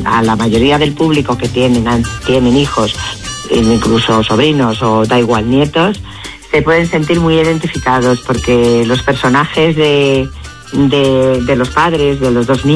a la mayoría del público que tienen hijos, incluso sobrinos o da igual nietos, se pueden sentir muy identificados porque los personajes de los padres de los dos niños